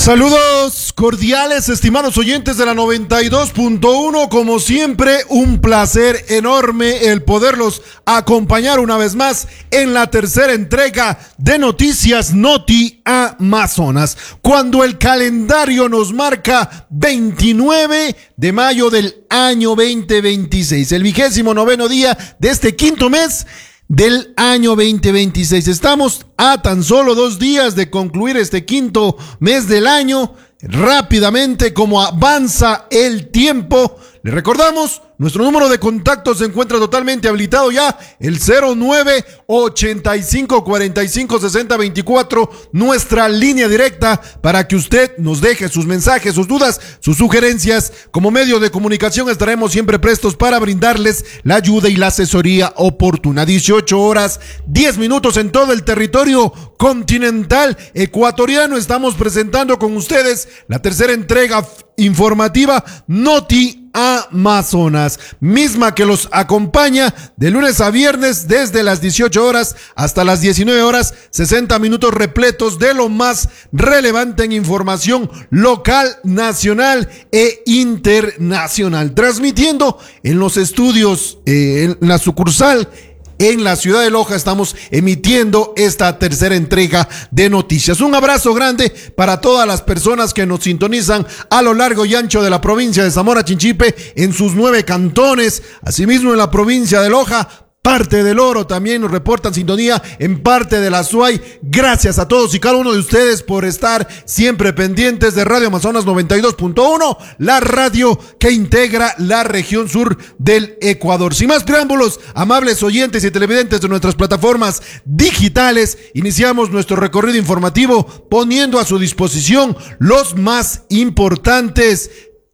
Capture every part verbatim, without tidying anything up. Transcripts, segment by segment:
Saludos cordiales, estimados oyentes de la noventa y dos punto uno. Como siempre, un placer enorme el poderlos acompañar una vez más en la tercera entrega de Noticias Noti Amazonas, cuando el calendario nos marca veintinueve de mayo del año veinte veintiséis, el vigésimo noveno día de este quinto mes del año veinte veintiséis. Estamos a tan solo dos días de concluir este quinto mes del año. Rápidamente, como avanza el tiempo, le recordamos, nuestro número de contacto se encuentra totalmente habilitado ya, el cero nueve ochenta y cinco cuarenta y cinco sesenta veinticuatro, nuestra línea directa para que usted nos deje sus mensajes, sus dudas, sus sugerencias. Como medio de comunicación estaremos siempre prestos para brindarles la ayuda y la asesoría oportuna. dieciocho horas, diez minutos en todo el territorio continental ecuatoriano. Estamos presentando con ustedes la tercera entrega informativa Noti Amazonas, misma que los acompaña de lunes a viernes desde las dieciocho horas hasta las diecinueve horas, sesenta minutos repletos de lo más relevante en información local, nacional e internacional, transmitiendo en los estudios, eh, en la sucursal en la ciudad de Loja. Estamos emitiendo esta tercera entrega de noticias. Un abrazo grande para todas las personas que nos sintonizan a lo largo y ancho de la provincia de Zamora Chinchipe, en sus nueve cantones, asimismo en la provincia de Loja, parte del Oro también nos reportan sintonía, en parte de la Suay. Gracias a todos y cada uno de ustedes por estar siempre pendientes de Radio Amazonas noventa y dos punto uno, la radio que integra la región sur del Ecuador. Sin más preámbulos, amables oyentes y televidentes de nuestras plataformas digitales, iniciamos nuestro recorrido informativo poniendo a su disposición los más importantes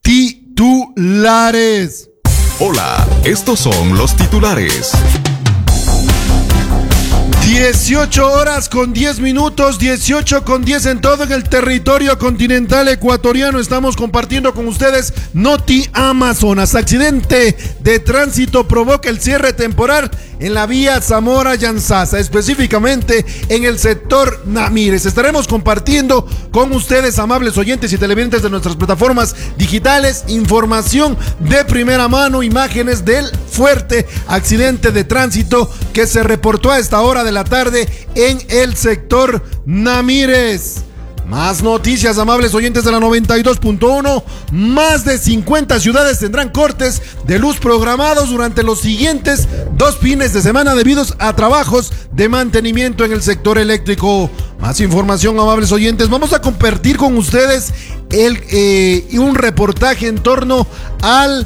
titulares. Hola, estos son los titulares. dieciocho horas con diez minutos, dieciocho con diez en todo en el territorio continental ecuatoriano. Estamos compartiendo con ustedes Noti Amazonas. Accidente de tránsito provoca el cierre temporal en la vía Zamora-Yanzasa, específicamente en el sector Namírez. Estaremos compartiendo con ustedes, amables oyentes y televidentes de nuestras plataformas digitales, información de primera mano, imágenes del fuerte accidente de tránsito que se reportó a esta hora de la tarde en el sector Namírez. Más noticias, amables oyentes de la noventa y dos punto uno. Más de cincuenta ciudades tendrán cortes de luz programados durante los siguientes dos fines de semana debido a trabajos de mantenimiento en el sector eléctrico. Más información, amables oyentes. Vamos a compartir con ustedes el, eh, un reportaje en torno al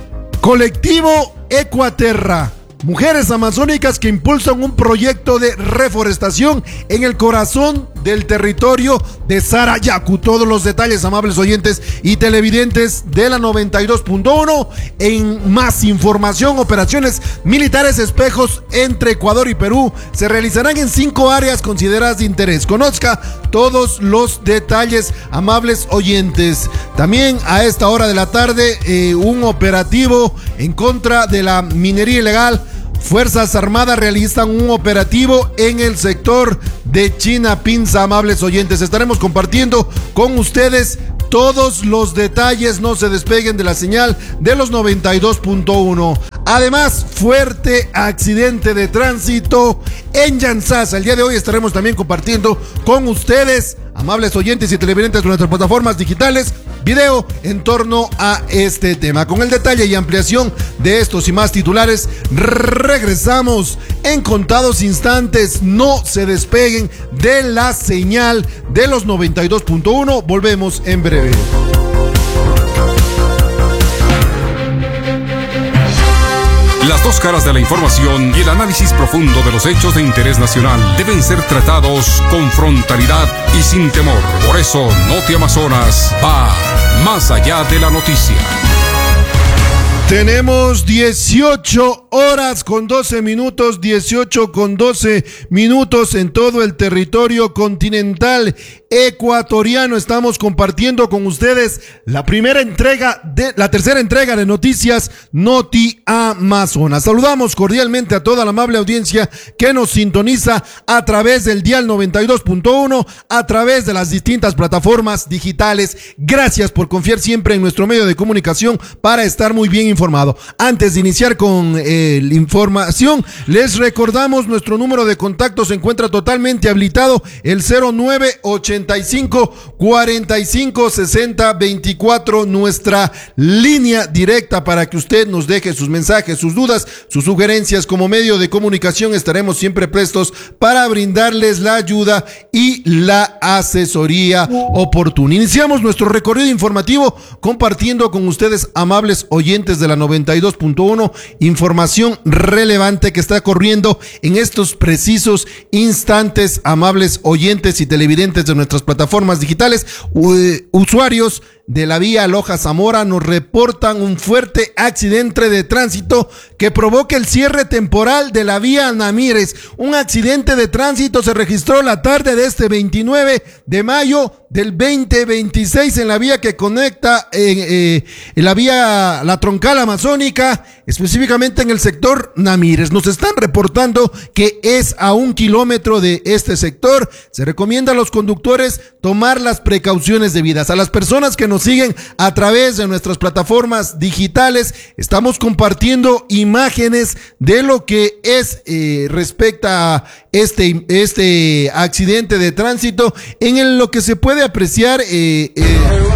colectivo Ecuaterra, mujeres amazónicas que impulsan un proyecto de reforestación en el corazón del territorio de Sarayaku. Todos los detalles, amables oyentes y televidentes de la noventa y dos punto uno. En más información, operaciones militares espejos entre Ecuador y Perú se realizarán en cinco áreas consideradas de interés. Conozca todos los detalles, amables oyentes. También a esta hora de la tarde, eh, un operativo en contra de la minería ilegal. Fuerzas Armadas realizan un operativo en el sector de Chinapinza, amables oyentes. Estaremos compartiendo con ustedes todos los detalles. No se despeguen de la señal de los noventa y dos punto uno. Además, fuerte accidente de tránsito en Yanzasa. El día de hoy estaremos también compartiendo con ustedes, amables oyentes y televidentes de nuestras plataformas digitales, video en torno a este tema. Con el detalle y ampliación de estos y más titulares, regresamos en contados instantes. No se despeguen de la señal de los noventa y dos punto uno. Volvemos en breve. Las dos caras de la información y el análisis profundo de los hechos de interés nacional deben ser tratados con frontalidad y sin temor. Por eso, Noti Amazonas va más allá de la noticia. Tenemos dieciocho horas con doce minutos, dieciocho con doce minutos en todo el territorio continental ecuatoriano. Estamos compartiendo con ustedes la primera entrega de la tercera entrega de noticias Noti Amazonas. Saludamos cordialmente a toda la amable audiencia que nos sintoniza a través del dial noventa y dos punto uno, a través de las distintas plataformas digitales. Gracias por confiar siempre en nuestro medio de comunicación para estar muy bien informado. Antes de iniciar con eh, la información, les recordamos nuestro número de contacto se encuentra totalmente habilitado, el cero nueve ochenta y cinco cuarenta y cinco sesenta veinticuatro, nuestra línea directa para que usted nos deje sus mensajes, sus dudas, sus sugerencias. Como medio de comunicación estaremos siempre prestos para brindarles la ayuda y la asesoría oportuna. Iniciamos nuestro recorrido informativo compartiendo con ustedes, amables oyentes de la noventa y dos punto uno, información relevante que está corriendo en estos precisos instantes, amables oyentes y televidentes de nuestras plataformas digitales. Usuarios de la vía Loja Zamora nos reportan un fuerte accidente de tránsito que provoca el cierre temporal de la vía Namírez. Un accidente de tránsito se registró la tarde de este veintinueve de mayo del veinte veintiséis en la vía que conecta eh, eh, en la vía la troncal amazónica, específicamente en el sector Namírez. Nos están reportando que es a un kilómetro de este sector. Se recomienda a los conductores tomar las precauciones debidas. A las personas que nos siguen a través de nuestras plataformas digitales, estamos compartiendo imágenes de lo que es eh, respecta a este, este accidente de tránsito, en el, lo que se puede apreciar eh, eh,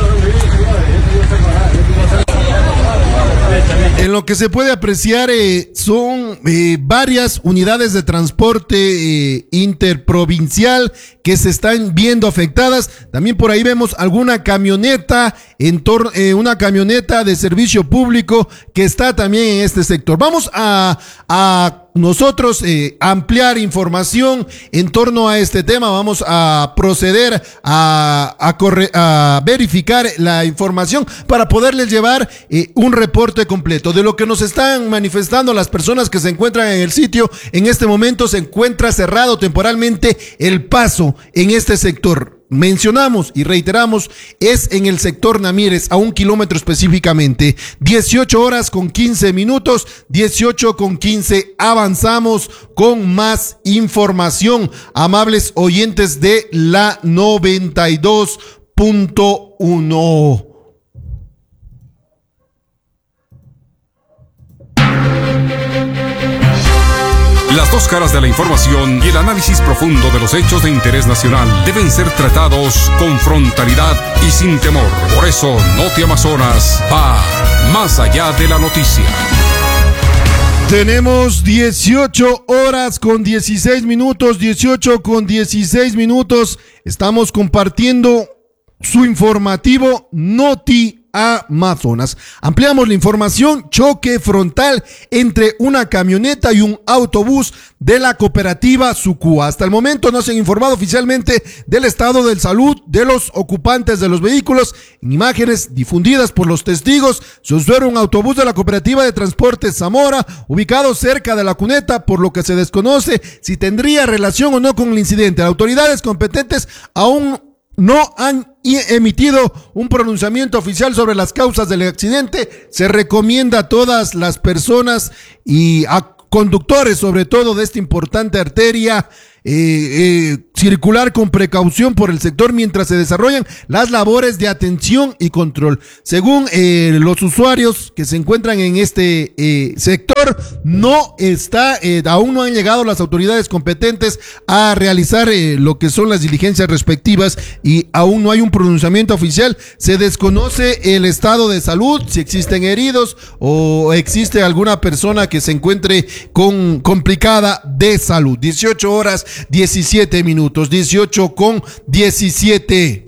En lo que se puede apreciar eh, son eh, varias unidades de transporte eh, interprovincial que se están viendo afectadas. También por ahí vemos alguna camioneta, en torno, eh, una camioneta de servicio público que está también en este sector. Vamos a, a nosotros eh, ampliar información en torno a este tema. Vamos a proceder a, a, corre, a verificar la información para poderles llevar eh, un reporte completo de lo que nos están manifestando las personas que se encuentran en el sitio. En este momento se encuentra cerrado temporalmente el paso en este sector. Mencionamos y reiteramos, es en el sector Namírez, a un kilómetro específicamente. dieciocho horas con quince minutos, dieciocho con quince. Avanzamos con más información, amables oyentes de la noventa y dos punto uno. Las dos caras de la información y el análisis profundo de los hechos de interés nacional deben ser tratados con frontalidad y sin temor. Por eso, Noti Amazonas va más allá de la noticia. Tenemos dieciocho horas con dieciséis minutos, dieciocho con dieciséis minutos. Estamos compartiendo su informativo Noti Amazonas. Ampliamos la información. Choque frontal entre una camioneta y un autobús de la cooperativa Sucúa. Hasta el momento no se han informado oficialmente del estado de salud de los ocupantes de los vehículos. En imágenes difundidas por los testigos, se observa un autobús de la cooperativa de transportes Zamora ubicado cerca de la cuneta, por lo que se desconoce si tendría relación o no con el incidente. Las autoridades competentes aún no han emitido un pronunciamiento oficial sobre las causas del accidente. Se recomienda a todas las personas y a conductores, sobre todo de esta importante arteria, eh, eh, circular con precaución por el sector mientras se desarrollan las labores de atención y control. Según eh, los usuarios que se encuentran en este eh, sector, no está, eh, aún no han llegado las autoridades competentes a realizar eh, lo que son las diligencias respectivas y aún no hay un pronunciamiento oficial. Se desconoce el estado de salud, si existen heridos o existe alguna persona que se encuentre con complicada de salud. dieciocho horas diecisiete minutos, dieciocho con diecisiete.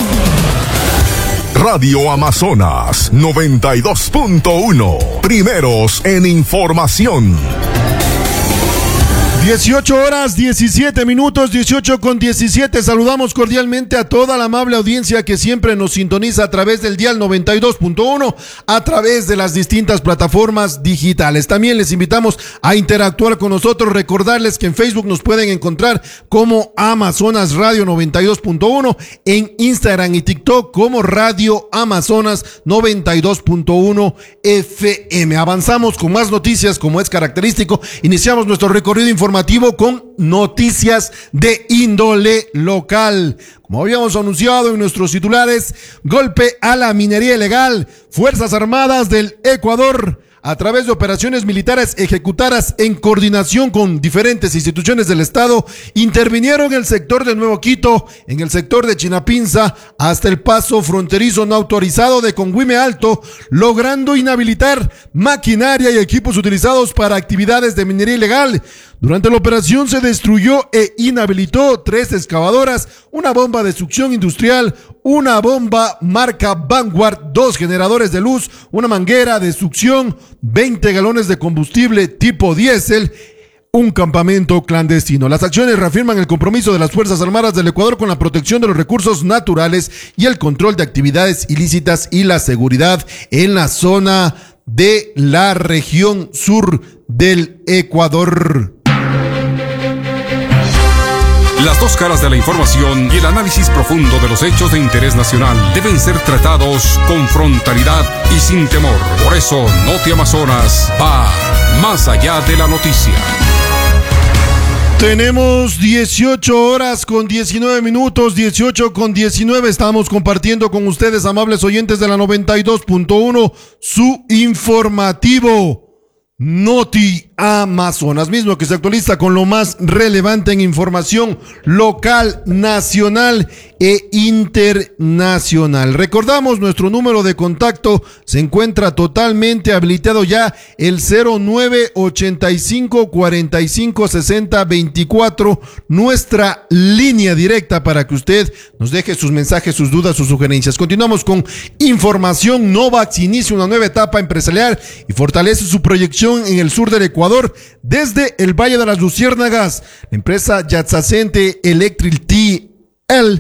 Radio Amazonas noventa y dos punto uno, primeros en información. dieciocho horas, diecisiete minutos, dieciocho con diecisiete. Saludamos cordialmente a toda la amable audiencia que siempre nos sintoniza a través del dial noventa y dos punto uno, a través de las distintas plataformas digitales. También les invitamos a interactuar con nosotros, recordarles que en Facebook nos pueden encontrar como Amazonas Radio noventa y dos punto uno, en Instagram y TikTok como Radio Amazonas noventa y dos punto uno F M. Avanzamos con más noticias como es característico. Iniciamos nuestro recorrido informativo con noticias de índole local. Como habíamos anunciado en nuestros titulares, golpe a la minería ilegal. Fuerzas Armadas del Ecuador, a través de operaciones militares ejecutadas en coordinación con diferentes instituciones del Estado, intervinieron en el sector de Nuevo Quito, en el sector de Chinapinza, hasta el paso fronterizo no autorizado de Congüime Alto, logrando inhabilitar maquinaria y equipos utilizados para actividades de minería ilegal. Durante la operación se destruyó e inhabilitó tres excavadoras, una bomba de succión industrial, una bomba marca Vanguard, dos generadores de luz, una manguera de succión, veinte galones de combustible tipo diésel, un campamento clandestino. Las acciones reafirman el compromiso de las Fuerzas Armadas del Ecuador con la protección de los recursos naturales y el control de actividades ilícitas y la seguridad en la zona de la región sur del Ecuador. Las dos caras de la información y el análisis profundo de los hechos de interés nacional deben ser tratados con frontalidad y sin temor. Por eso, Noti Amazonas va más allá de la noticia. Tenemos dieciocho horas con diecinueve minutos, dieciocho con diecinueve. Estamos compartiendo con ustedes, amables oyentes de la noventa y dos punto uno, su informativo Noti Amazonas, mismo que se actualiza con lo más relevante en información local, nacional e internacional. Recordamos, nuestro número de contacto se encuentra totalmente habilitado ya, el cero nueve ochenta y cinco cuarenta y cinco sesenta veinticuatro, nuestra línea directa para que usted nos deje sus mensajes, sus dudas, sus sugerencias. Continuamos con información. Novax inicia una nueva etapa empresarial y fortalece su proyección en el sur del Ecuador, desde el Valle de las Luciérnagas. La empresa Yatzacente Electric T L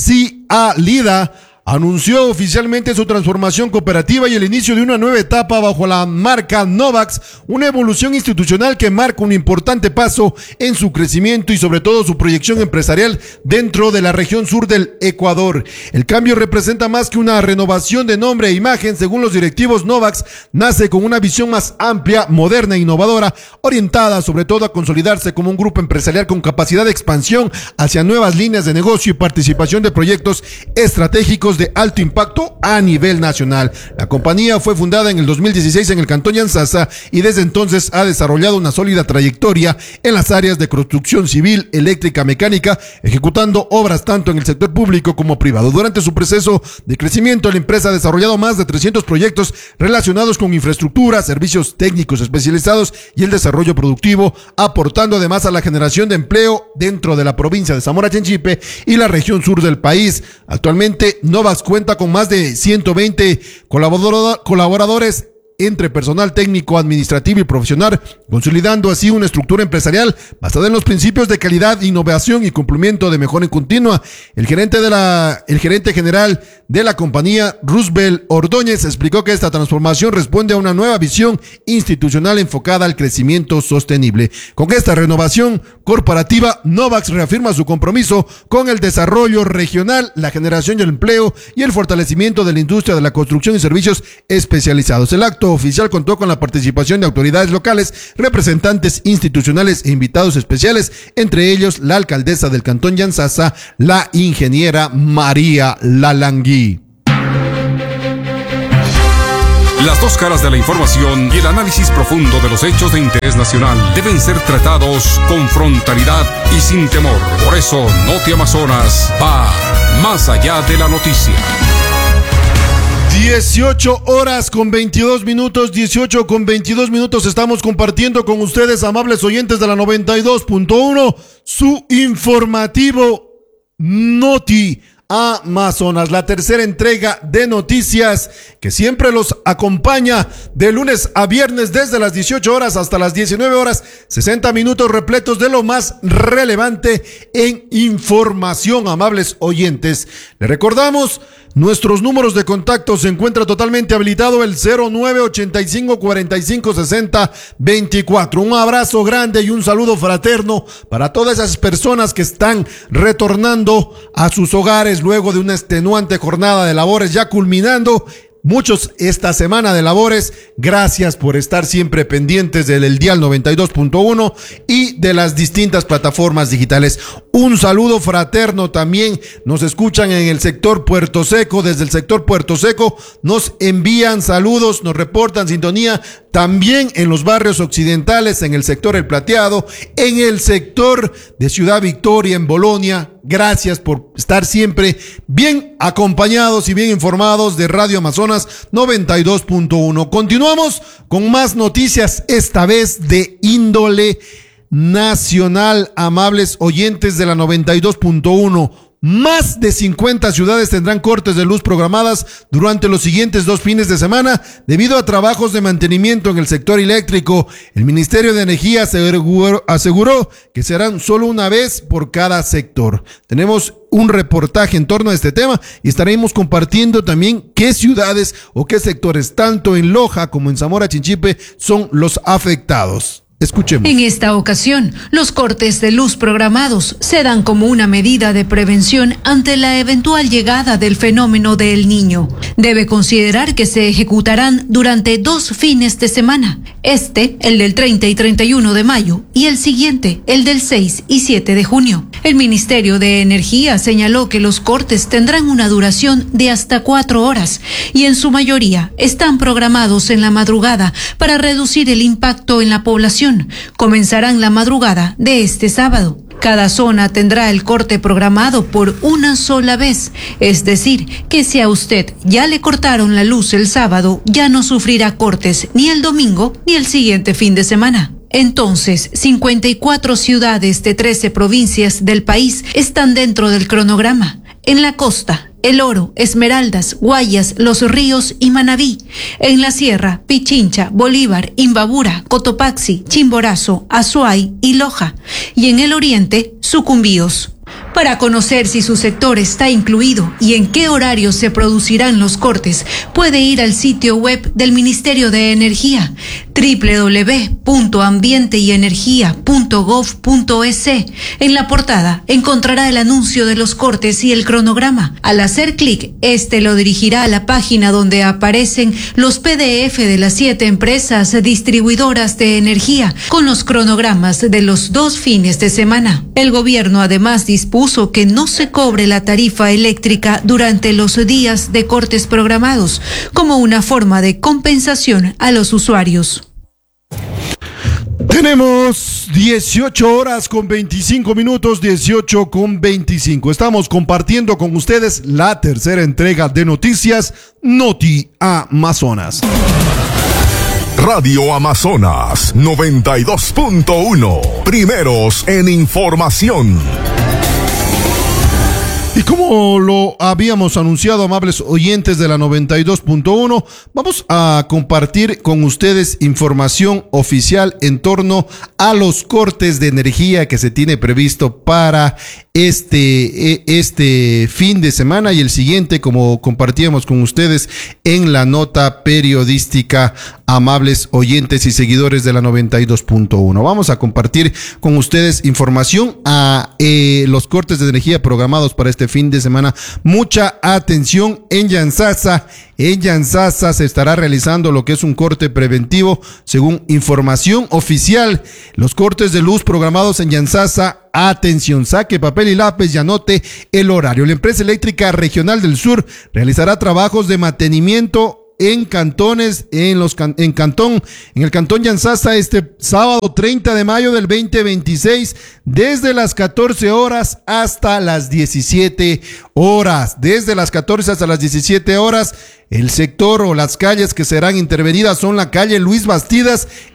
C A Lida anunció oficialmente su transformación cooperativa y el inicio de una nueva etapa bajo la marca Novax, una evolución institucional que marca un importante paso en su crecimiento y sobre todo su proyección empresarial dentro de la región sur del Ecuador. El cambio representa más que una renovación de nombre e imagen. Según los directivos, Novax nace con una visión más amplia, moderna e innovadora, orientada sobre todo a consolidarse como un grupo empresarial con capacidad de expansión hacia nuevas líneas de negocio y participación de proyectos estratégicos de alto impacto a nivel nacional. La compañía fue fundada en el dos mil dieciséis en el Cantón Yanzasa y desde entonces ha desarrollado una sólida trayectoria en las áreas de construcción civil, eléctrica, mecánica, ejecutando obras tanto en el sector público como privado. Durante su proceso de crecimiento, la empresa ha desarrollado más de trescientos proyectos relacionados con infraestructura, servicios técnicos especializados y el desarrollo productivo, aportando además a la generación de empleo dentro de la provincia de Zamora Chinchipe y la región sur del país. Actualmente, Novax cuenta con más de ciento veinte colaboradores entre personal técnico, administrativo y profesional, consolidando así una estructura empresarial basada en los principios de calidad, innovación y cumplimiento de mejora continua. El gerente de la, el gerente general de la compañía, Roosevelt Ordóñez, explicó que esta transformación responde a una nueva visión institucional enfocada al crecimiento sostenible. Con esta renovación corporativa, Novax reafirma su compromiso con el desarrollo regional, la generación del empleo y el fortalecimiento de la industria de la construcción y servicios especializados. El acto oficial contó con la participación de autoridades locales, representantes institucionales e invitados especiales, entre ellos la alcaldesa del Cantón Yanzasa, la ingeniera María Lalangui. Las dos caras de la información y el análisis profundo de los hechos de interés nacional deben ser tratados con frontalidad y sin temor. Por eso, Noti Amazonas va más allá de la noticia. dieciocho horas con veintidós minutos, dieciocho con veintidós minutos. Estamos compartiendo con ustedes, amables oyentes de la noventa y dos punto uno, su informativo Noti Amazonas, la tercera entrega de noticias que siempre los acompaña de lunes a viernes desde las dieciocho horas hasta las diecinueve horas, sesenta minutos repletos de lo más relevante en información, amables oyentes. Les recordamos, nuestros números de contacto se encuentra totalmente habilitado el cero nueve ochenta y cinco cuarenta y cinco sesenta veinticuatro. Un abrazo grande y un saludo fraterno para todas esas personas que están retornando a sus hogares luego de una extenuante jornada de labores ya culminando. Muchos esta semana de labores. Gracias por estar siempre pendientes del dial noventa y dos punto uno y de las distintas plataformas digitales. Un saludo fraterno también. Nos escuchan en el sector Puerto Seco. Desde el sector Puerto Seco nos envían saludos, nos reportan sintonía. También en los barrios occidentales, en el sector El Plateado, en el sector de Ciudad Victoria, en Bolonia. Gracias por estar siempre bien acompañados y bien informados de Radio Amazonas noventa y dos punto uno. Continuamos con más noticias, esta vez de índole nacional, amables oyentes de la noventa y dos punto uno. Más de cincuenta ciudades tendrán cortes de luz programadas durante los siguientes dos fines de semana debido a trabajos de mantenimiento en el sector eléctrico. El Ministerio de Energía aseguró, aseguró que serán solo una vez por cada sector. Tenemos un reportaje en torno a este tema y estaremos compartiendo también qué ciudades o qué sectores, tanto en Loja como en Zamora Chinchipe, son los afectados. Escuchemos. En esta ocasión, los cortes de luz programados se dan como una medida de prevención ante la eventual llegada del fenómeno de El Niño. Debe considerar que se ejecutarán durante dos fines de semana. Este, el del treinta y treinta y uno de mayo, y el siguiente, el del seis y siete de junio. El Ministerio de Energía señaló que los cortes tendrán una duración de hasta cuatro horas y en su mayoría están programados en la madrugada para reducir el impacto en la población. Comenzarán la madrugada de este sábado. Cada zona tendrá el corte programado por una sola vez, es decir, que si a usted ya le cortaron la luz el sábado, ya no sufrirá cortes ni el domingo ni el siguiente fin de semana. Entonces, cincuenta y cuatro ciudades de trece provincias del país están dentro del cronograma. En la costa, El Oro, Esmeraldas, Guayas, Los Ríos y Manabí. En la sierra, Pichincha, Bolívar, Imbabura, Cotopaxi, Chimborazo, Azuay y Loja. Y en el oriente, Sucumbíos. Para conocer si su sector está incluido y en qué horarios se producirán los cortes, puede ir al sitio web del Ministerio de Energía, doble u doble u doble u punto ambiente y energía punto gov punto es. En la portada encontrará el anuncio de los cortes y el cronograma. Al hacer clic, este lo dirigirá a la página donde aparecen los P D F de las siete empresas distribuidoras de energía con los cronogramas de los dos fines de semana. El gobierno además dispuso que no se cobre la tarifa eléctrica durante los días de cortes programados, como una forma de compensación a los usuarios. Tenemos dieciocho horas con veinticinco minutos, dieciocho con veinticinco. Estamos compartiendo con ustedes la tercera entrega de noticias Noti Amazonas. Radio Amazonas noventa y dos punto uno. Primeros en información. Y como lo habíamos anunciado, amables oyentes de la noventa y dos punto uno, vamos a compartir con ustedes información oficial en torno a los cortes de energía que se tiene previsto para este, este fin de semana y el siguiente, como compartíamos con ustedes en la nota periodística, amables oyentes y seguidores de la noventa y dos punto uno. Vamos a compartir con ustedes información a eh, los cortes de energía programados para este fin de semana. Mucha atención en Yantzaza. En Yantzaza se estará realizando lo que es un corte preventivo, según información oficial. Los cortes de luz programados en Yantzaza. Atención, saque papel y lápiz y anote el horario. La empresa eléctrica regional del sur realizará trabajos de mantenimiento en cantones, en los en cantón, en el cantón Yantzaza este sábado treinta de mayo del veinte veintiséis, desde las catorce horas hasta las diecisiete horas, desde las catorce hasta las diecisiete horas. El sector o las calles que serán intervenidas son la calle Luis Bastidas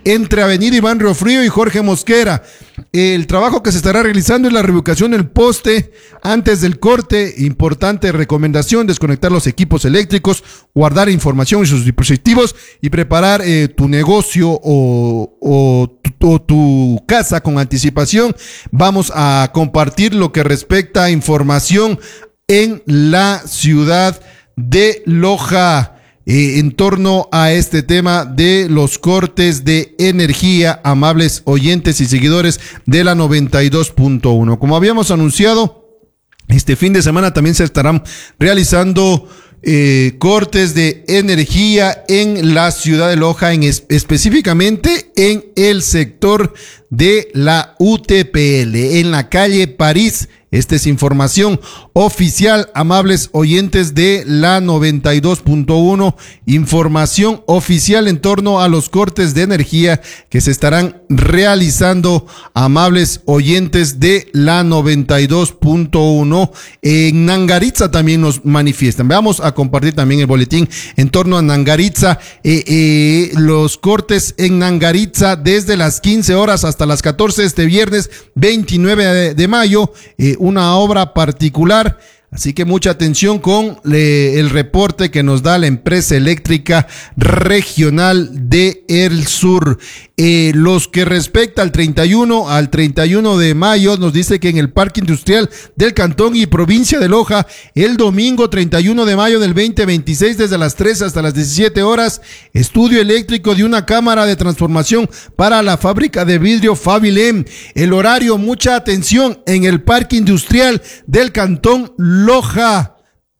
entre Avenida Iván Riofrío y Jorge Mosquera. El trabajo que se estará realizando es la reubicación del poste antes del corte. Importante recomendación: desconectar los equipos eléctricos, guardar información en sus dispositivos y preparar eh, tu negocio o, o, tu, o tu casa con anticipación. Vamos a compartir lo que respecta a información en la ciudad de Loja. Eh, en torno a este tema de los cortes de energía, amables oyentes y seguidores de la noventa y dos punto uno. Como habíamos anunciado, este fin de semana también se estarán realizando eh, cortes de energía en la ciudad de Loja, en es, específicamente en el sector de la U T P L, en la calle París. Esta es información oficial, amables oyentes de la noventa y dos punto uno, información oficial en torno a los cortes de energía que se estarán realizando, amables oyentes de la noventa y dos punto uno. En Nangaritza también nos manifiestan. Vamos a compartir también el boletín en torno a Nangaritza. Eh, eh, los cortes en Nangaritza desde las quince horas hasta las catorce este viernes veintinueve de, de mayo. Eh, una obra particular, así que mucha atención con le, el reporte que nos da la empresa eléctrica regional de El Sur. Eh, los que respecta al treinta y uno, al treinta y uno de mayo, nos dice que en el Parque Industrial del Cantón y Provincia de Loja, el domingo treinta y uno de mayo del veinte veintiséis, desde las trece hasta las diecisiete horas, estudio eléctrico de una cámara de transformación para la fábrica de vidrio Fabilem. El horario, mucha atención, en el Parque Industrial del Cantón Loja.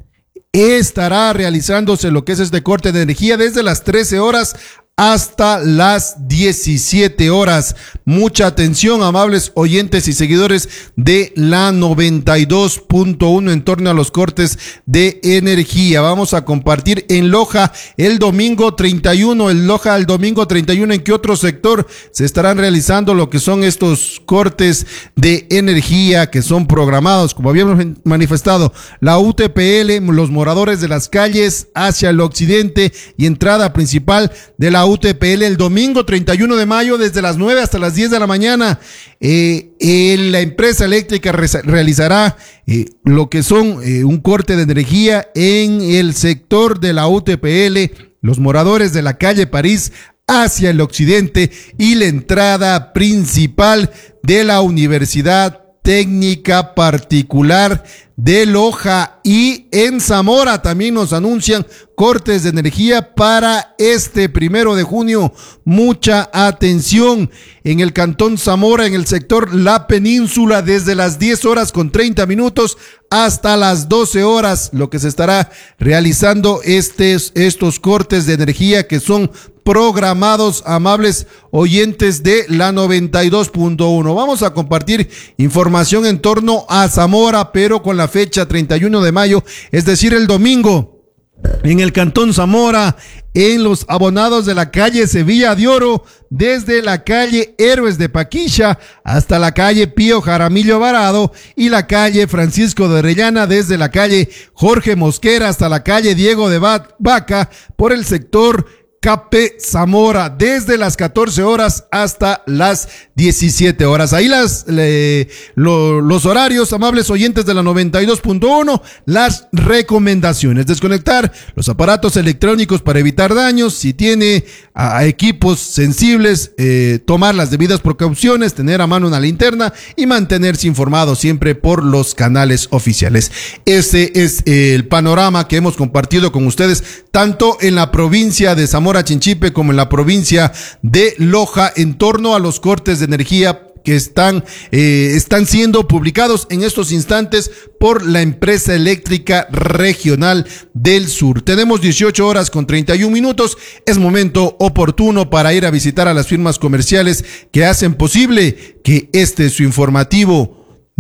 Estará realizándose lo que es este corte de energía desde las trece horas hasta las diecisiete horas. Mucha atención, amables oyentes y seguidores de la noventa y dos punto uno en torno a los cortes de energía. Vamos a compartir en Loja el domingo treinta y uno, el Loja el domingo treinta y uno, en qué otro sector se estarán realizando lo que son estos cortes de energía que son programados, como habíamos manifestado. La U T P L, los moradores de las calles hacia el occidente y entrada principal de la U T P L el domingo treinta y uno de mayo desde las nueve hasta las diez de la mañana. Eh, eh, la empresa eléctrica re realizará eh, lo que son eh, un corte de energía en el sector de la U T P L, los moradores de la calle París hacia el occidente y la entrada principal de la Universidad Técnica Particular de Loja. Y en Zamora también nos anuncian cortes de energía para este primero de junio. Mucha atención en el Cantón Zamora, en el sector La Península, desde las diez horas con treinta minutos hasta las doce horas, lo que se estará realizando estos, estos cortes de energía que son programados, amables oyentes de la noventa y dos punto uno. Vamos a compartir información en torno a Zamora, pero con la fecha treinta y uno de mayo, es decir, el domingo. En el Cantón Zamora, en los abonados de la calle Sevilla de Oro, desde la calle Héroes de Paquilla hasta la calle Pío Jaramillo Varado y la calle Francisco de Orellana, desde la calle Jorge Mosquera hasta la calle Diego de Vaca, por el sector Cape Zamora, desde las catorce horas hasta las diecisiete horas. Ahí las, le, lo, los horarios, amables oyentes de la noventa y dos punto uno, las recomendaciones: desconectar los aparatos electrónicos para evitar daños. Si tiene a, a equipos sensibles, eh, tomar las debidas precauciones, tener a mano una linterna y mantenerse informado siempre por los canales oficiales. Este es eh, el panorama que hemos compartido con ustedes, tanto en la provincia de Zamora Chinchipe como en la provincia de Loja, en torno a los cortes de energía que están, eh, están siendo publicados en estos instantes por la empresa eléctrica regional del sur. Tenemos dieciocho horas con treinta y un minutos. Es momento oportuno para ir a visitar a las firmas comerciales que hacen posible que este su informativo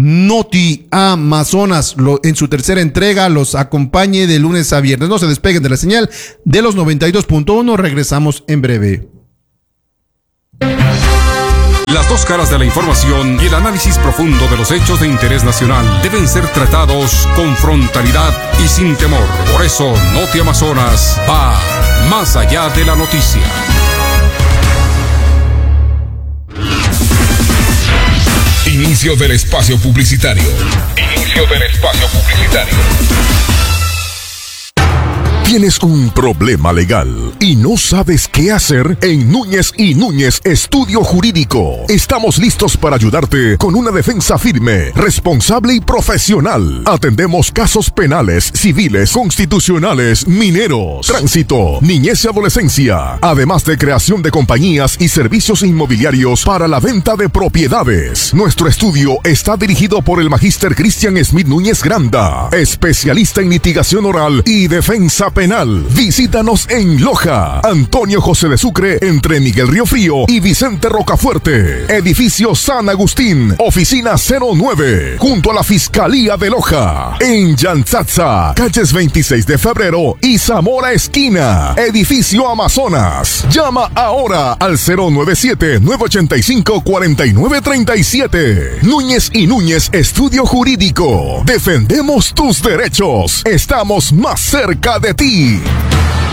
Noti Amazonas, lo, en su tercera entrega, los acompañe de lunes a viernes. No se despeguen de la señal de los noventa y dos punto uno. Regresamos en breve. Las dos caras de la información y el análisis profundo de los hechos de interés nacional deben ser tratados con frontalidad y sin temor. Por eso, Noti Amazonas va más allá de la noticia. Inicio del espacio publicitario. Inicio del espacio publicitario. ¿Tienes un problema legal y no sabes qué hacer? En Núñez y Núñez Estudio Jurídico estamos listos para ayudarte con una defensa firme, responsable y profesional. Atendemos casos penales, civiles, constitucionales, mineros, tránsito, niñez y adolescencia, además de creación de compañías y servicios inmobiliarios para la venta de propiedades. Nuestro estudio está dirigido por el magíster Cristian Smith Núñez Granda, especialista en litigación oral y defensa penal. Visítanos en Loja, Antonio José de Sucre, entre Miguel Río Frío y Vicente Rocafuerte. Edificio San Agustín, oficina cero nueve, junto a la Fiscalía de Loja. En Yantzatza, calles veintiséis de febrero y Zamora Esquina, edificio Amazonas. Llama ahora al cero nueve siete, nueve ocho cinco, cuatro nueve tres siete. Núñez y Núñez Estudio Jurídico. Defendemos tus derechos. Estamos más cerca de ti.